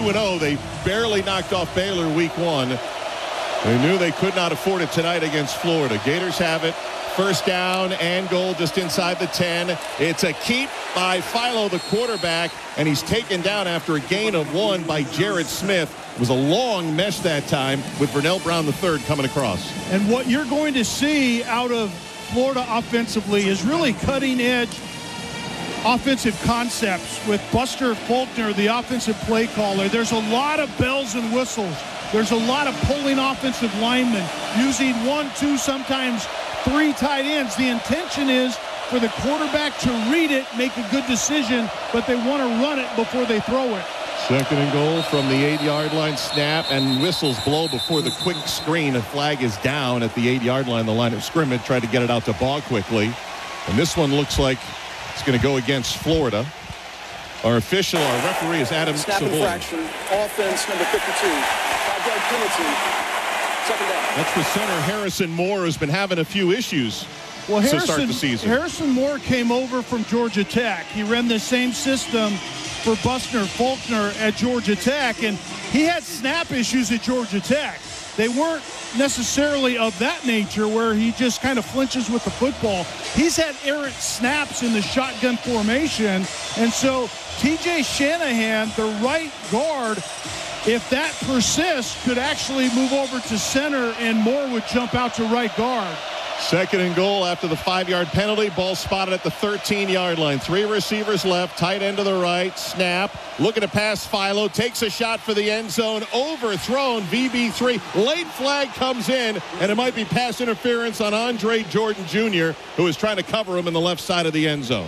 2-0. They barely knocked off Baylor week 1. They knew they could not afford it tonight against Florida. Gators have it. First down and goal just inside the 10. It's a keep by Philo, the quarterback, and he's taken down after a gain of 1 by Jared Smith. It was a long mesh that time with Vernell Brown III coming across. And what you're going to see out of Florida offensively is really cutting-edge offensive concepts with Buster Faulkner, the offensive play caller. There's a lot of bells and whistles. There's a lot of pulling offensive linemen, using 1, 2, sometimes 3 tight ends. The intention is for the quarterback to read it, make a good decision, but they want to run it before they throw it. Second and goal from the 8-yard line. Snap and whistles blow before the quick screen. A flag is down at the 8-yard line, the line of scrimmage. Tried to get it out to Baugh quickly. And this one looks like it's going to go against Florida. Our official, our referee is Adam Snap infraction, offense number 52. 5-yard penalty. Second down. That's the center, Harrison Moore, who's been having a few issues to start the season. Harrison Moore came over from Georgia Tech. He ran the same system for Buster Faulkner at Georgia Tech, and he had snap issues at Georgia Tech. They weren't necessarily of that nature where he just kind of flinches with the football. He's had errant snaps in the shotgun formation, and so TJ Shanahan, the right guard, if that persists, could actually move over to center and Moore would jump out to right guard. Second and goal after the 5-yard penalty. Ball spotted at the 13-yard line. 3 receivers left. Tight end to the right. Snap. Looking to pass Philo. Takes a shot for the end zone. Overthrown. VB3. Late flag comes in, and it might be pass interference on Andre Jordan Jr., who is trying to cover him in the left side of the end zone.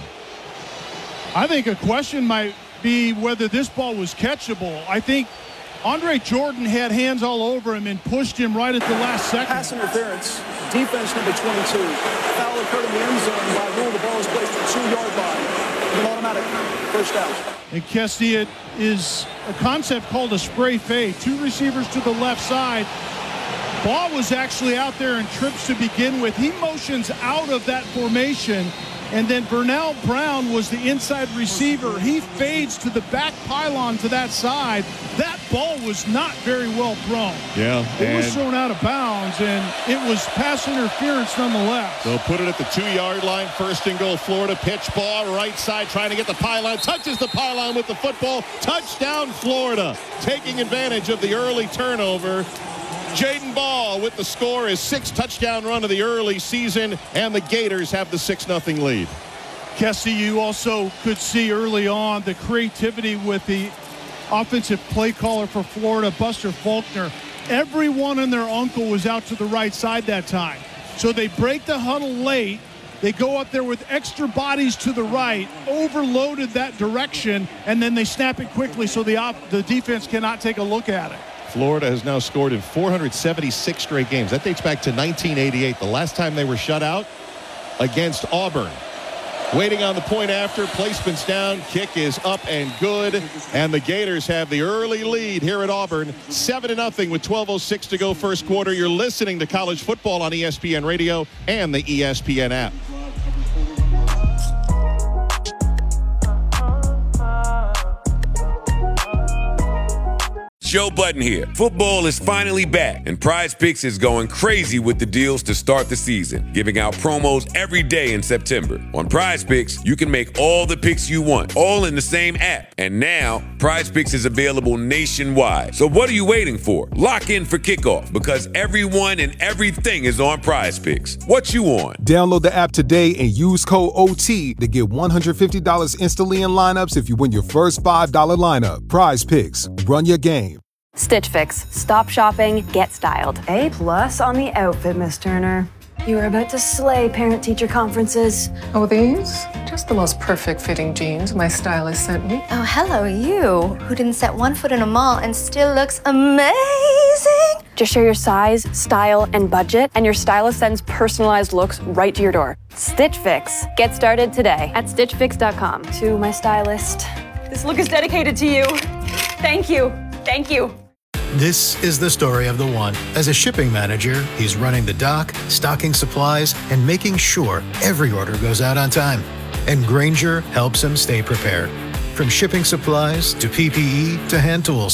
I think a question might be whether this ball was catchable. I think Andre Jordan had hands all over him and pushed him right at the last second. Pass interference. Defense number 22. Foul occurred in the end zone. By rule, the ball is placed at the 2-yard line. An automatic first down. And Kesty, it is a concept called a spray fade. 2 receivers to the left side. Ball was actually out there in trips to begin with. He motions out of that formation. And then Vernell Brown was the inside receiver. He fades to the back pylon to that side. That ball was not very well thrown. Yeah. It was thrown out of bounds, and it was pass interference nonetheless. They'll put it at the 2-yard line. First and goal, Florida. Pitch ball, right side, trying to get the pylon. Touches the pylon with the football. Touchdown, Florida. Taking advantage of the early turnover. Jaden Ball with the score, his 6th touchdown run of the early season, and the Gators have the 6-0 lead. Kesty, you also could see early on the creativity with the offensive play caller for Florida, Buster Faulkner. Everyone and their uncle was out to the right side that time. So they break the huddle late. They go up there with extra bodies to the right, overloaded that direction, and then they snap it quickly so the defense cannot take a look at it. Florida has now scored in 476 straight games. That dates back to 1988, the last time they were shut out against Auburn. Waiting on the point after. Placement's down. Kick is up and good. And the Gators have the early lead here at Auburn. 7-0 with 12:06 to go first quarter. You're listening to college football on ESPN Radio and the ESPN app. Joe Budden here. Football is finally back, and Prize Picks is going crazy with the deals to start the season, giving out promos every day in September. On Prize Picks, you can make all the picks you want, all in the same app. And now, Prize Picks is available nationwide. So what are you waiting for? Lock in for kickoff, because everyone and everything is on Prize Picks. What you on? Download the app today and use code OT to get $150 instantly in lineups if you win your first $5 lineup. Prize Picks. Run your game. Stitch Fix. Stop shopping, get styled. A+ on the outfit, Miss Turner. You were about to slay parent-teacher conferences. Oh, these? Just the most perfect fitting jeans my stylist sent me. Oh, hello, you, who didn't set one foot in a mall and still looks amazing. Just share your size, style, and budget, and your stylist sends personalized looks right to your door. Stitch Fix. Get started today at StitchFix.com. To my stylist. This look is dedicated to you. Thank you. Thank you. This is the story of the one. As a shipping manager, he's running the dock, stocking supplies, and making sure every order goes out on time. And Grainger helps him stay prepared. From shipping supplies to PPE to hand tools,